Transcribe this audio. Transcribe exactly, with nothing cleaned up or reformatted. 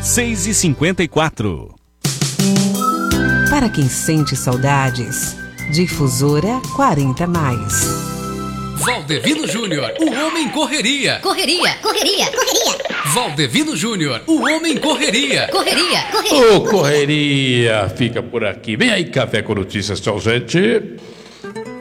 seis e cinquenta e quatro. Para quem sente saudades, Difusora quarenta mais. Valdevino Júnior, o homem correria. Correria, correria, correria. Valdevino Júnior, o homem correria. Correria, correria. Ô, correria, fica por aqui. Vem aí, Café com Notícias, tchau, gente.